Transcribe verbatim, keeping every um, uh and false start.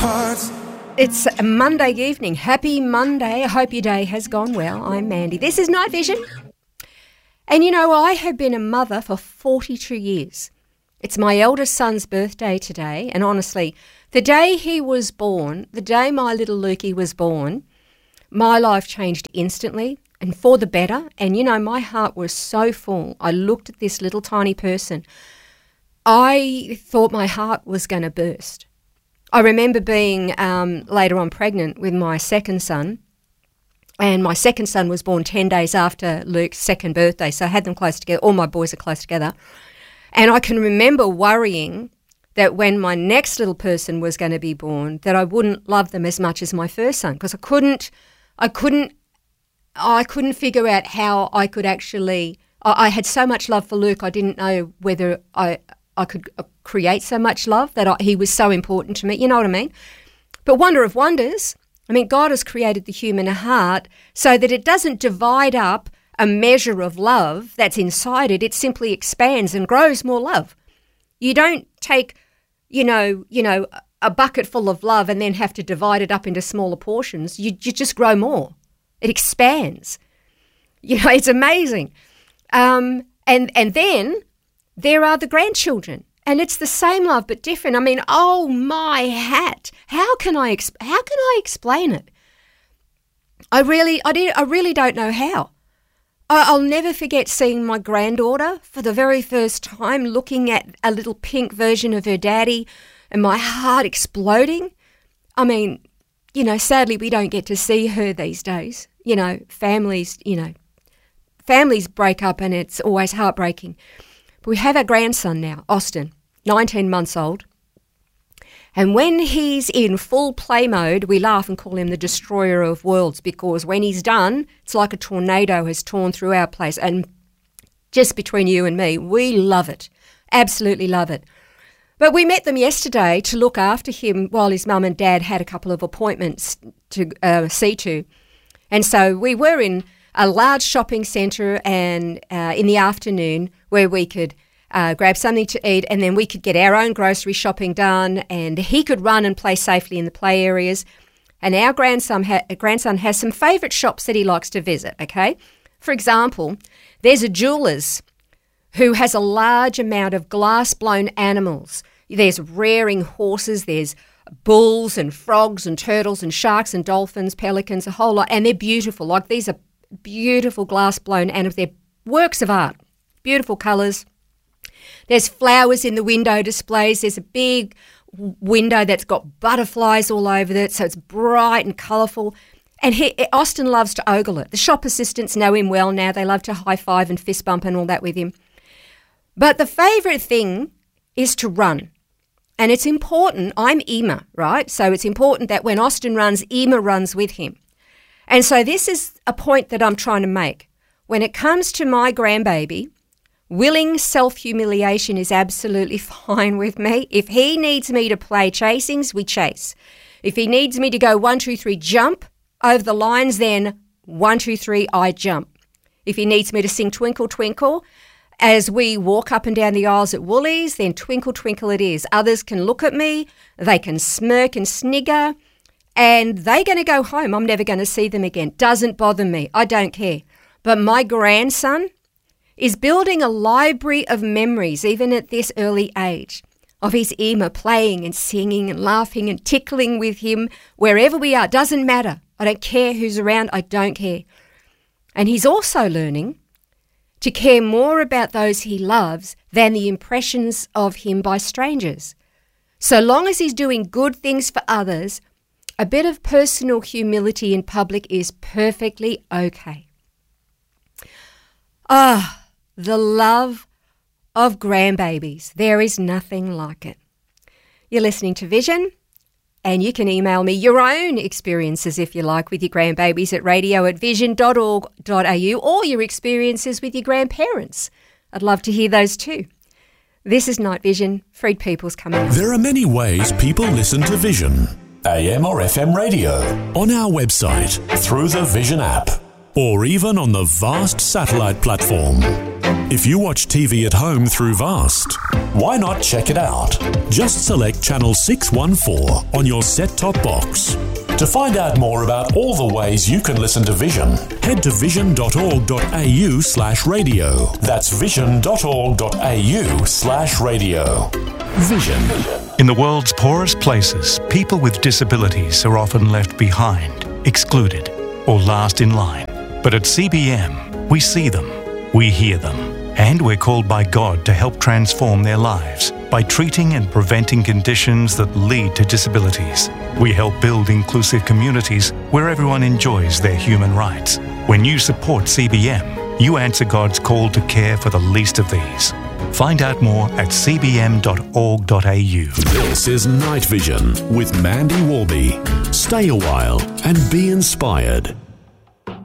hearts. It's a Monday evening. Happy Monday. I hope your day has gone well. I'm Mandy. This is Night Vision. And you know, I have been a mother for forty-two years. It's my eldest son's birthday today, and honestly, the day he was born, the day my little Lukey was born, my life changed instantly and for the better. And you know, my heart was so full. I looked at this little tiny person. I thought my heart was going to burst. I remember being um, later on pregnant with my second son, and my second son was born ten days after Luke's second birthday, so I had them close together. All my boys are close together. And I can remember worrying that when my next little person was going to be born, that I wouldn't love them as much as my first son, because I couldn't, I couldn't, I couldn't figure out how I could actually. I, I had so much love for Luke, I didn't know whether I, I could create so much love that I, he was so important to me. You know what I mean? But wonder of wonders. I mean, God has created the human heart so that it doesn't divide up a measure of love that's inside it. It simply expands and grows more love. You don't take, you know, you know, a bucket full of love and then have to divide it up into smaller portions. You, you just grow more. It expands. You know, it's amazing. Um, and and then there are the grandchildren. And it's the same love but different. I mean, oh my hat! How can I exp- how can I explain it? I really, I did, I really don't know how. I- I'll never forget seeing my granddaughter for the very first time, looking at a little pink version of her daddy, and my heart exploding. I mean, you know, sadly we don't get to see her these days. You know, families, you know, families break up, and it's always heartbreaking. But we have our grandson now, Austin, nineteen months old. And when he's in full play mode, we laugh and call him the destroyer of worlds, because when he's done, it's like a tornado has torn through our place. And just between you and me, we love it. Absolutely love it. But we met them yesterday to look after him while his mum and dad had a couple of appointments to uh, see to. And so we were in a large shopping centre, and uh, in the afternoon where we could uh, grab something to eat, and then we could get our own grocery shopping done, and he could run and play safely in the play areas. And our grandson, ha- grandson has some favourite shops that he likes to visit, okay? For example, there's a jeweller's who has a large amount of glass-blown animals. There's rearing horses, there's bulls and frogs and turtles and sharks and dolphins, pelicans, a whole lot, and they're beautiful. Like, these are beautiful glass-blown animals. They're works of art, beautiful colours. There's flowers in the window displays. There's a big window that's got butterflies all over it, so it's bright and colourful. And he, Austin loves to ogle it. The shop assistants know him well now. They love to high-five and fist bump and all that with him. But the favourite thing is to run. And it's important. I'm Ema, right? So it's important that when Austin runs, Ema runs with him. And so this is a point that I'm trying to make. When it comes to my grandbaby, willing self-humiliation is absolutely fine with me. If he needs me to play chasings, we chase. If he needs me to go one, two, three, jump over the lines, then one, two, three, I jump. If he needs me to sing Twinkle, Twinkle as we walk up and down the aisles at Woolies, then Twinkle, Twinkle it is. Others can look at me, they can smirk and snigger, and they're going to go home. I'm never going to see them again. Doesn't bother me. I don't care. But my grandson is building a library of memories, even at this early age, of his Ema playing and singing and laughing and tickling with him wherever we are. Doesn't matter. I don't care who's around. I don't care. And he's also learning to care more about those he loves than the impressions of him by strangers. So long as he's doing good things for others, a bit of personal humility in public is perfectly okay. Ah, the love of grandbabies. There is nothing like it. You're listening to Vision, and you can email me your own experiences, if you like, with your grandbabies at radio at vision dot org dot a u, or your experiences with your grandparents. I'd love to hear those too. This is Night Vision. Freed People's coming. There are many ways people listen to Vision. A M or F M radio, on our website, through the Vision app. or even on the Vast satellite platform. If you watch T V at home through Vast, why not check it out? Just select channel six one four on your set-top box. To find out more about all the ways you can listen to Vision, head to vision.org.au slash radio. That's vision.org.au slash radio. Vision. In the world's poorest places, people with disabilities are often left behind, excluded, or last in line. But at C B M, we see them, we hear them, and we're called by God to help transform their lives by treating and preventing conditions that lead to disabilities. We help build inclusive communities where everyone enjoys their human rights. When you support C B M, you answer God's call to care for the least of these. Find out more at c b m dot org dot a u. This is Night Vision with Mandy Warby. Stay a while and be inspired.